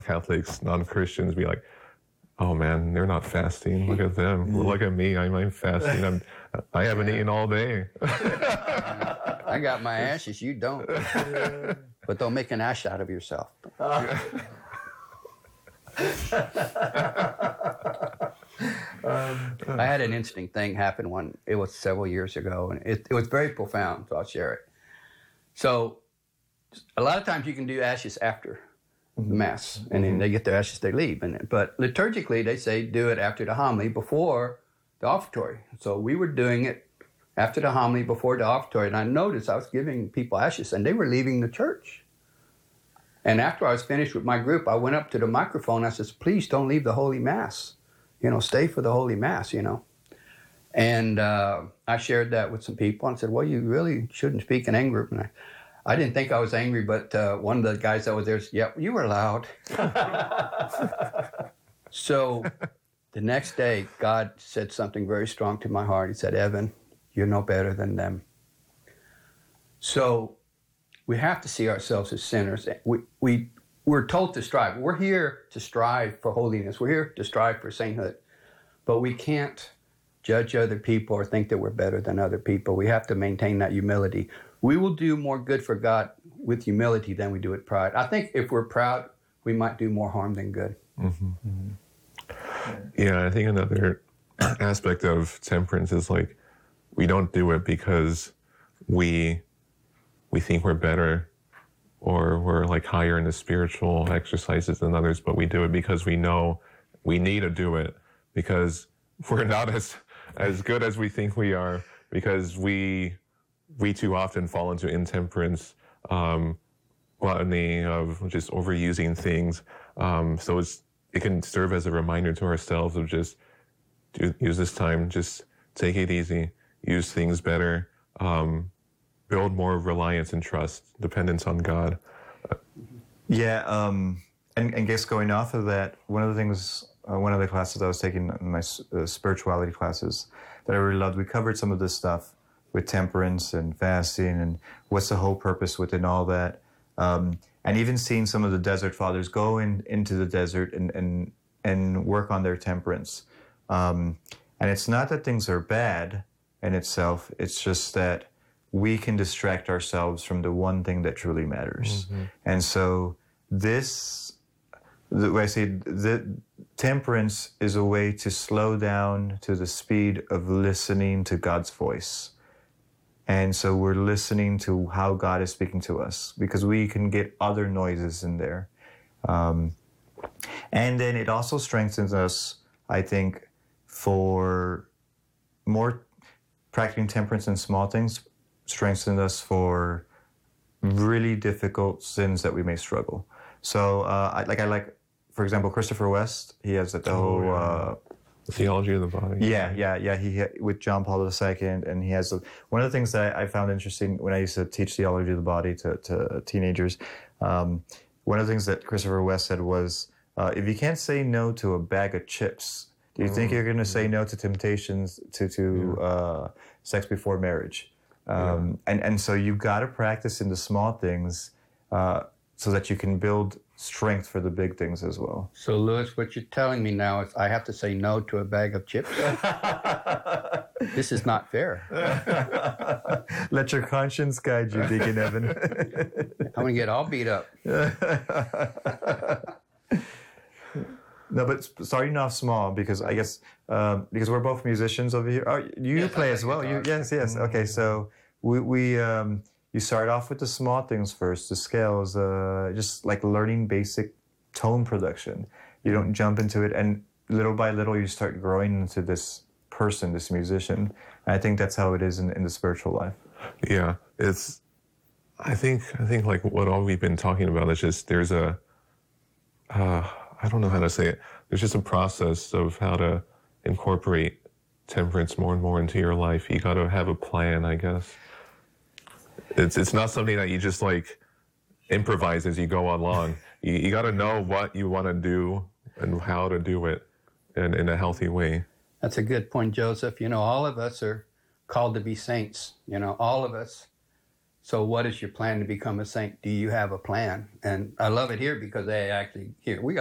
Catholics, non-Christians be like, oh man, they're not fasting. Look at them. Look at me. I'm fasting. I haven't eaten all day. I got my ashes. You don't. But don't make an ash out of yourself. I had an interesting thing happen it was several years ago, and it was very profound, so I'll share it. So a lot of times you can do ashes after the Mass, and then they get their ashes, they leave. But liturgically, they say do it after the homily, before the offertory. So we were doing it after the homily, before the offertory, and I noticed I was giving people ashes, and they were leaving the church. And after I was finished with my group, I went up to the microphone, and I said, please don't leave the Holy Mass. Stay for the Holy Mass, And I shared that with some people and said, well, you really shouldn't speak in anger. And I didn't think I was angry, but one of the guys that was there said, yep, you were loud. So the next day, God said something very strong to my heart. He said, Evan, you're no better than them. So we have to see ourselves as sinners. We're told to strive. We're here to strive for holiness. We're here to strive for sainthood. But we can't judge other people or think that we're better than other people. We have to maintain that humility. We will do more good for God with humility than we do with pride. I think if we're proud, we might do more harm than good. Yeah, I think another aspect of temperance is like, we don't do it because we think we're better or we're like higher in the spiritual exercises than others, but we do it because we know we need to do it, because we're not as good as we think we are, because we too often fall into intemperance, gluttony, of just overusing things. So it can serve as a reminder to ourselves of just use this time, just take it easy, use things better, build more reliance and trust, dependence on God. Yeah, and guess going off of that, one of the classes I was taking in my spirituality classes that I really loved, we covered some of this stuff with temperance and fasting and what's the whole purpose within all that. And even seeing some of the desert fathers go into the desert and work on their temperance. And it's not that things are bad in itself, it's just that we can distract ourselves from the one thing that truly matters. And so the temperance is a way to slow down to the speed of listening to God's voice. And so we're listening to how God is speaking to us, because we can get other noises in there. And then it also strengthens us, I think, for more practicing temperance in small things, strengthens us for really difficult sins that we may struggle. So I like, for example, Christopher West, he has the whole... Theology of the Body. Yeah. He with John Paul II, and he has one of the things that I found interesting when I used to teach theology of the body to teenagers. One of the things that Christopher West said was, if you can't say no to a bag of chips, do you think you're going to say no to temptations to sex before marriage? And so you've got to practice in the small things so that you can build strength for the big things as well. So, Louis, what you're telling me now is I have to say no to a bag of chips? This is not fair. Let your conscience guide you, Deacon Evan. I'm going to get all beat up. No, but starting off small, because I guess, because we're both musicians over here. Oh, you play as well. Yes. Okay, so we you start off with the small things first, the scales, just like learning basic tone production. You don't jump into it, and little by little you start growing into this person, this musician. And I think that's how it is in the spiritual life. Yeah, I think like what all we've been talking about is just there's a, I don't know how to say it. There's just a process of how to incorporate temperance more and more into your life. You got to have a plan, I guess. It's not something that you just like improvise as you go along. You got to know what you want to do and how to do it in a healthy way. That's a good point, Joseph. All of us are called to be saints. All of us. So what is your plan to become a saint? Do you have a plan? And I love it here because they actually, here, we got